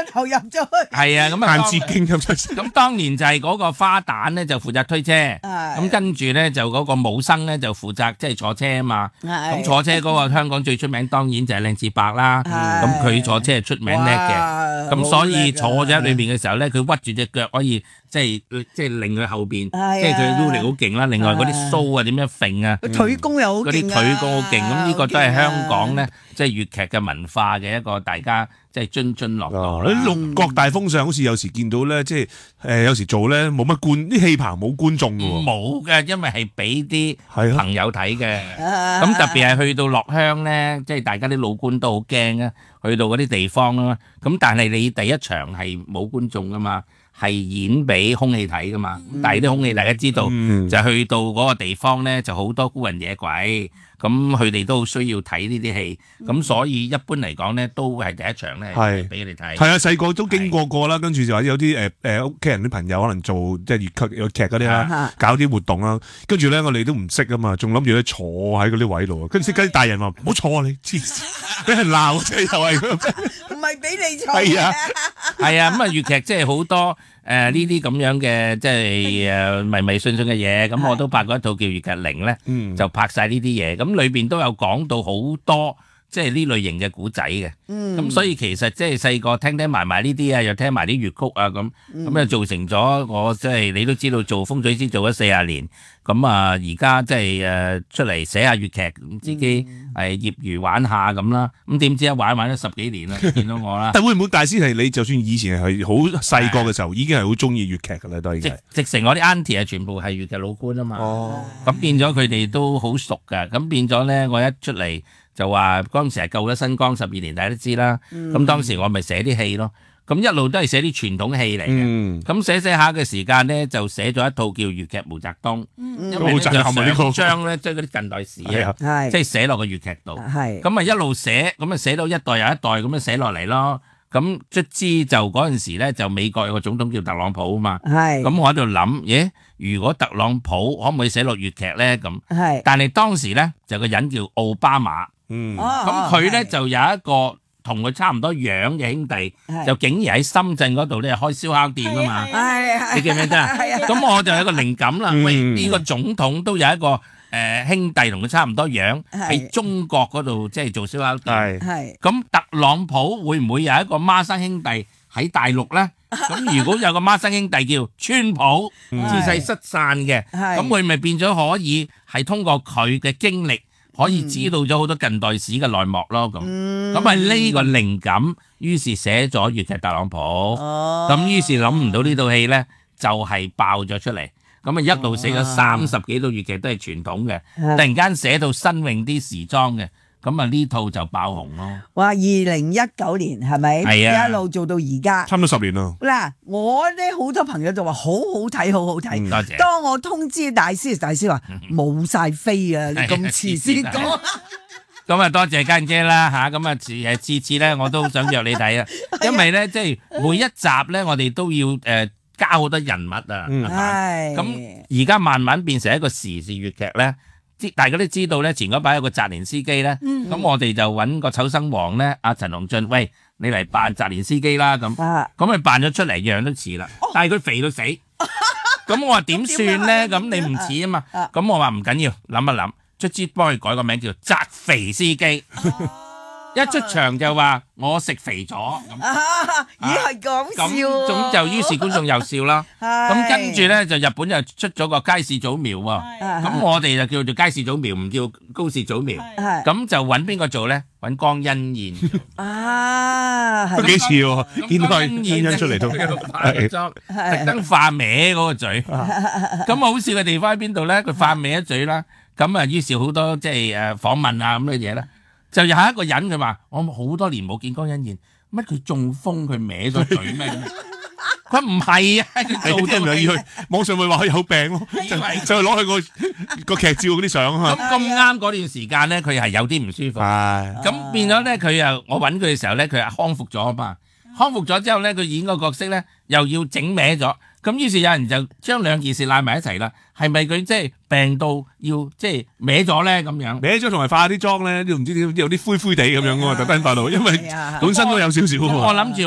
投入咗去。 係啊，咁啊， 彈字經咁當年就係嗰個花旦咧就負責推車，咁跟住咧就嗰個武生咧就負責即係坐車啊嘛。咁坐車嗰個香港最出名當然就係靚次伯啦。咁佢坐車係出名叻嘅，咁所以坐咗喺裏邊嘅時候咧，佢屈住隻腳可以即係令佢後邊，即係佢腰力好勁啦。另外嗰啲鬚啊點樣揈啊， 腿功又好勁啊， 嗰啲腿功好勁。咁呢個都係香港咧，即係粵劇嘅文化嘅一個大家即係津津樂道。 六國大封相好似有時見到咧，即係有時做咧冇乜啲戲棚冇觀眾嘅喎。 冇嘅，因為係俾啲朋友睇嘅。咁特別係去到落鄉咧，即係大家啲老官都好驚啊，去到嗰啲地方啦。咁但係你第一場係冇觀眾噶嘛。係演俾空氣睇噶嘛，但係啲空氣大家知道，就去到嗰個地方咧，就好多孤魂野鬼，咁佢哋都好需要睇呢啲戲，咁所以一般嚟講咧，都係第一場咧係俾佢哋睇。 係啊，細個都經過啦，跟住就話有啲屋企人啲朋友可能做即係粵劇嗰啲啦，搞啲活動啦，跟住咧我哋都唔識啊嘛，仲諗住咧坐喺嗰啲位度，跟住啲大人話唔好坐啊你，黐線，俾人鬧即係又係， 唔係俾你坐。 係啊， 係啊，咁啊粵劇即係好多。呢啲咁樣嘅即係迷迷信信嘅嘢，咁我都拍過一套叫《粵劇靈》咧，就拍晒呢啲嘢，咁裏邊都有講到好多即係呢類型嘅古仔嘅，咁所以其實即係細個聽埋呢啲啊，又聽埋啲粵曲啊，咁就造成咗我即係你都知道做風水師做咗40年，咁啊而家即係出嚟寫下粵劇，自己係業餘玩下咁啦，咁點知一玩咗10幾年啦，見到我啦。 但會唔會大師係你？就算以前係好細個嘅時候，已經係好中意粵劇㗎啦，都已經。直成我啲 auntie 係全部係粵劇老官啊嘛。咁變咗佢哋都好熟㗎，咁變咗咧，我一出嚟就話嗰陣時係救咗新光12年，大家都知啦。咁當時我咪寫啲戲咯。咁一路都係寫啲傳統戲嚟嘅，咁寫下嘅時間咧，就寫咗一套叫粵劇毛澤東，因為就上章咧，即係嗰啲近代史啊，即係寫落個粵劇度，咁啊一路寫，咁啊寫到一代又一代咁樣寫落嚟咯。咁卒之就嗰陣時咧，就美國有個總統叫特朗普啊嘛，咁我喺度諗，如果特朗普可唔可以寫落粵劇咧？咁，但係當時咧就個人叫奧巴馬，咁佢咧就有一個同佢差唔多樣嘅兄弟，就竟然喺深圳嗰度咧開燒烤店啊嘛，你記唔記得啊？咁我就有一個靈感啦，喂，呢個總統都有一個兄弟同佢差唔多樣，喺中國嗰度即係做燒烤店，咁特朗普會唔會有一個孖生兄弟喺大陸咧？咁如果有個孖生兄弟叫川普，自細失散嘅，咁佢咪變咗可以係通過佢嘅經歷，可以知道咗好多近代史嘅內幕咯，咁係呢個靈感，於是寫咗粵劇特朗普，咁於是諗唔到呢套戲咧就係爆咗出嚟，咁啊一路寫咗30幾套粵劇都係傳統嘅，突然間寫到新穎啲時裝嘅，咁啊呢套就爆紅咯。 哇！2019年係咪？係啊，一路做到而家， 差唔多10年咯。 嗱，我咧好多朋友就話好好睇，好好睇。 多謝。 當我通知大師話冇晒飛啊，你咁遲先講。 咁啊多謝家姐啦嚇，咁啊次次咧我都想約你睇啊，因為咧即係每一集咧我哋都要加好多人物啊，咁而家慢慢變成一個時事粵劇咧。大家都知道咧，前嗰排有個澤連斯基咧，咁我哋就揾個丑生王咧，阿陳龍俊，喂，你嚟扮澤連斯基啦，咁佢扮咗出嚟，樣都似啦，但係佢肥到死，咁我話點算咧？咁你唔似啊嘛，咁我話唔緊要，諗一諗，卒之幫佢改個名叫澤肥司機。一出場就話我食肥咗， 咦係講笑， 咁就於是觀眾又笑啦。咁跟住咧就日本就出咗個街市祖苗喎，咁我哋就叫做街市祖苗，唔叫高市祖苗。咁就揾邊個做咧？揾江欣燕都幾似喎，見到江欣燕出嚟都特登化歪嗰個嘴。咁好笑嘅地方喺邊度咧？佢化歪一嘴啦，咁啊於是好多即係訪問啊咁嘅嘢啦。就有一個人佢話：我好多年冇見江欣燕，乜佢中風佢歪咗嘴咩？佢唔係啊，佢做啲咪要去網上咪話佢有病咯，就攞佢個劇照嗰啲相啊。 咁啱嗰段時間咧，佢係有啲唔舒服，咁變咗咧佢又我揾佢嘅時候咧，佢係康復咗啊嘛。康復咗之後咧，佢演個角色咧又要整歪咗，咁於是有人就將兩件事拉埋一齊啦。係咪佢即係病到要即係歪咗咧咁樣？ 歪咗同埋化啲妝咧，都唔知點有啲灰灰地咁樣喎，特登化到，因為本身都有少少喎。 我諗住。